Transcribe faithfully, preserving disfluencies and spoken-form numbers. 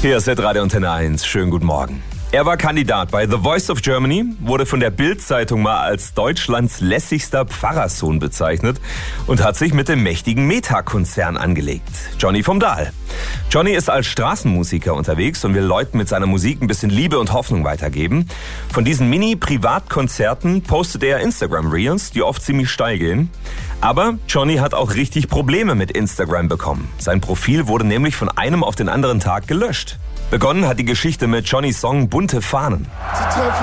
Hier ist Radio Antenne eins. Schönen guten Morgen. Er war Kandidat bei The Voice of Germany, wurde von der Bild-Zeitung mal als Deutschlands lässigster Pfarrerssohn bezeichnet und hat sich mit dem mächtigen Meta-Konzern angelegt. Johnny vom Dahl. Johnny ist als Straßenmusiker unterwegs und will Leuten mit seiner Musik ein bisschen Liebe und Hoffnung weitergeben. Von diesen Mini-Privatkonzerten postet er Instagram-Reels, die oft ziemlich steil gehen. Aber Johnny hat auch richtig Probleme mit Instagram bekommen. Sein Profil wurde nämlich von einem auf den anderen Tag gelöscht. Begonnen hat die Geschichte mit Johnnys Song Bunte Fahnen.